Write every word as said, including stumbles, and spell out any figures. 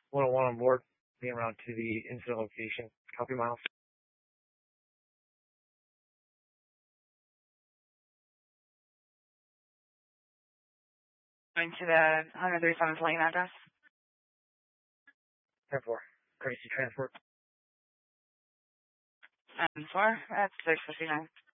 one oh one on board, being around to the incident location. Copy, Miles. Going to the one thirty-seven lane address. ten four. Courtesy transport. ten four, that's six fifty-nine.